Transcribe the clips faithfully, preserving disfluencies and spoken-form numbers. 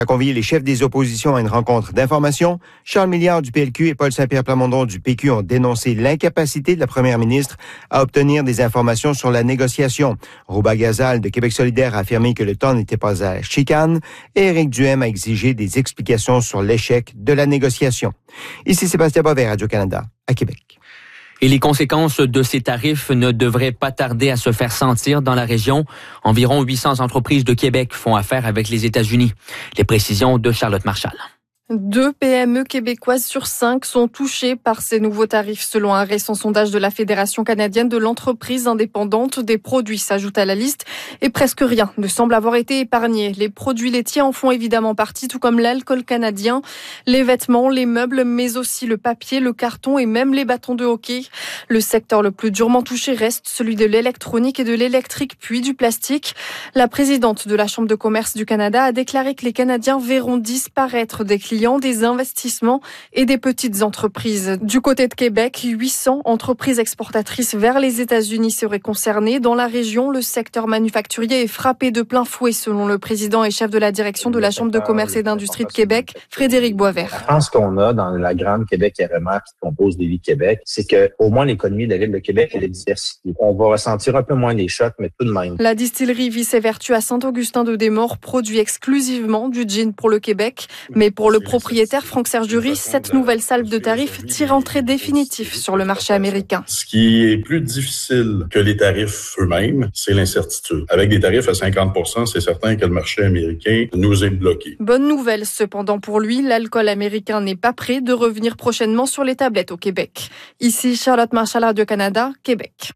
a convié les chefs des oppositions à une rencontre d'information. Charles Milliard du P L Q et Paul Saint-Pierre Plamondon du P Q ont dénoncé l'incapacité de la première ministre à obtenir des informations sur la négociation. Rouba Gazal de Québec solidaire a affirmé que le temps n'était pas à la chicane et Éric Duhem a exigé des explications sur l'échec de la négociation. Ici Sébastien Bovet, Radio-Canada, à Québec. Et les conséquences de ces tarifs ne devraient pas tarder à se faire sentir dans la région. Environ huit cents entreprises de Québec font affaire avec les États-Unis. Les précisions de Charlotte Marchal. Deux P M E québécoises sur cinq sont touchées par ces nouveaux tarifs. Selon un récent sondage de la Fédération canadienne de l'entreprise indépendante, des produits s'ajoutent à la liste et presque rien ne semble avoir été épargné. Les produits laitiers en font évidemment partie, tout comme l'alcool canadien, les vêtements, les meubles, mais aussi le papier, le carton et même les bâtons de hockey. Le secteur le plus durement touché reste celui de l'électronique et de l'électrique, puis du plastique. La présidente de la Chambre de commerce du Canada a déclaré que les Canadiens verront disparaître des clients, des investissements et des petites entreprises. Du côté de Québec, huit cents entreprises exportatrices vers les États-Unis seraient concernées. Dans la région, le secteur manufacturier est frappé de plein fouet, selon le président et chef de la direction de la Chambre de commerce et d'industrie de Québec, Frédéric Boisvert. La chance qu'on a dans la grande Québec R M A qui compose des villes Québec, c'est que au moins l'économie de la ville de Québec elle est diversifiée. On va ressentir un peu moins les chocs, mais tout de même. La distillerie Vice et Vertu à Saint-Augustin-de-Desmaures produit exclusivement du gin pour le Québec, mais pour le propriétaire Franck-Serge Duris, cette nouvelle salve de tarifs tire entrée définitive sur le marché américain. Ce qui est plus difficile que les tarifs eux-mêmes, c'est l'incertitude. Avec des tarifs à cinquante pour cent, c'est certain que le marché américain nous est bloqué. Bonne nouvelle cependant pour lui, l'alcool américain n'est pas prêt de revenir prochainement sur les tablettes au Québec. Ici Charlotte Marchal, Radio-Canada, Québec.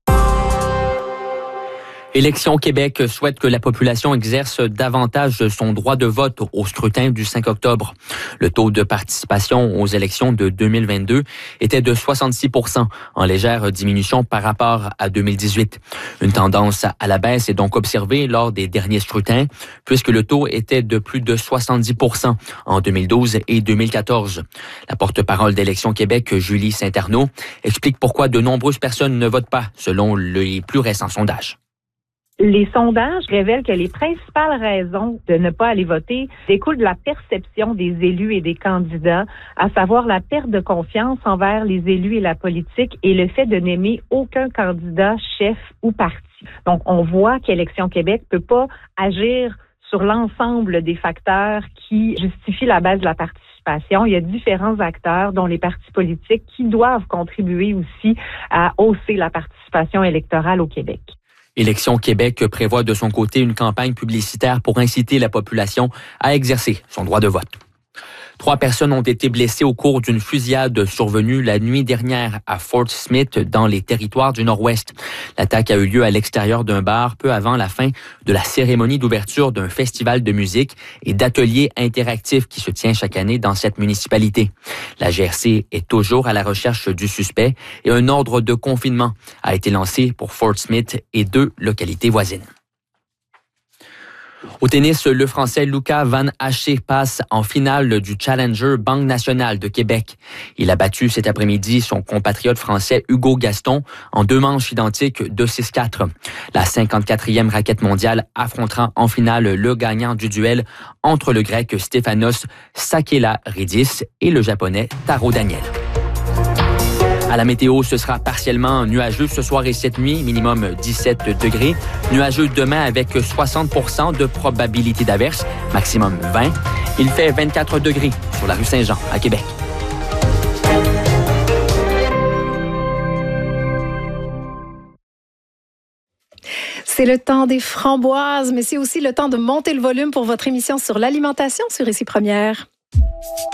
Élections Québec souhaite que la population exerce davantage son droit de vote au scrutin du cinq octobre. Le taux de participation aux élections de deux mille vingt-deux était de soixante-six pour cent, en légère diminution par rapport à deux mille dix-huit. Une tendance à la baisse est donc observée lors des derniers scrutins, puisque le taux était de plus de soixante-dix pour cent en deux mille douze et deux mille quatorze. La porte-parole d'Élections Québec, Julie Saint-Arnaud, explique pourquoi de nombreuses personnes ne votent pas, selon les plus récents sondages. Les sondages révèlent que les principales raisons de ne pas aller voter découlent de la perception des élus et des candidats, à savoir la perte de confiance envers les élus et la politique et le fait de n'aimer aucun candidat, chef ou parti. Donc, on voit qu'Élections Québec peut pas agir sur l'ensemble des facteurs qui justifient la baisse de la participation. Il y a différents acteurs, dont les partis politiques, qui doivent contribuer aussi à hausser la participation électorale au Québec. Élections Québec prévoit de son côté une campagne publicitaire pour inciter la population à exercer son droit de vote. Trois personnes ont été blessées au cours d'une fusillade survenue la nuit dernière à Fort Smith dans les territoires du Nord-Ouest. L'attaque a eu lieu à l'extérieur d'un bar peu avant la fin de la cérémonie d'ouverture d'un festival de musique et d'ateliers interactifs qui se tient chaque année dans cette municipalité. La G R C est toujours à la recherche du suspect et un ordre de confinement a été lancé pour Fort Smith et deux localités voisines. Au tennis, le Français Lucas Van Haché passe en finale du Challenger Banque nationale de Québec. Il a battu cet après-midi son compatriote français Hugo Gaston en deux manches identiques de six quatre. La cinquante-quatrième raquette mondiale affrontera en finale le gagnant du duel entre le Grec Stefanos Sakellarides et le Japonais Taro Daniel. À la météo, ce sera partiellement nuageux ce soir et cette nuit, minimum dix-sept degrés. Nuageux demain avec soixante pour cent de probabilité d'averse, maximum vingt. Il fait vingt-quatre degrés sur la rue Saint-Jean à Québec. C'est le temps des framboises, mais c'est aussi le temps de monter le volume pour votre émission sur l'alimentation sur Ici Première.